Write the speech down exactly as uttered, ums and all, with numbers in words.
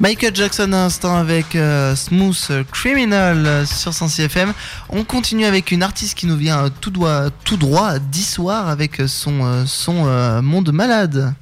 Michael Jackson à l'instant avec euh, Smooth Criminal euh, sur cent six F M. On continue avec une artiste qui nous vient euh, tout, droit, tout droit d'Issoire avec son, euh, son euh, Monde Malade.